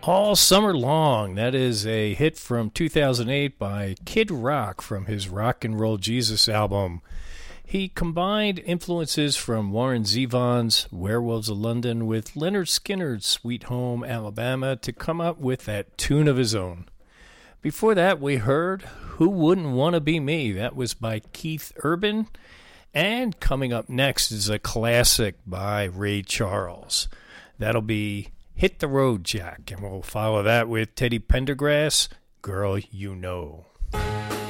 All Summer Long. That is a hit from 2008 by Kid Rock from his Rock and Roll Jesus album. He combined influences from Warren Zevon's Werewolves of London with Leonard Skinner's Sweet Home Alabama to come up with that tune of his own. Before that, we heard Who Wouldn't Want to Be Me? That was by Keith Urban. And coming up next is a classic by Ray Charles. That'll be Hit the Road, Jack. And we'll follow that with Teddy Pendergrass, Girl You Know.